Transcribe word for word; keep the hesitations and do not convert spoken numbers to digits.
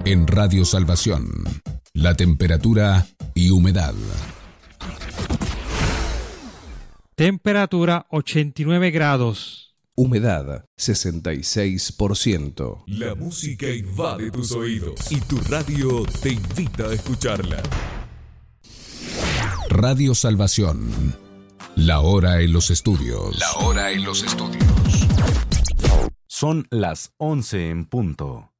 En Radio Salvación, la temperatura y humedad. Temperatura ochenta y nueve grados. Humedad sesenta y seis por ciento. La música invade tus oídos y tu radio te invita a escucharla. Radio Salvación. La hora en los estudios. La hora en los estudios. Son las once en punto.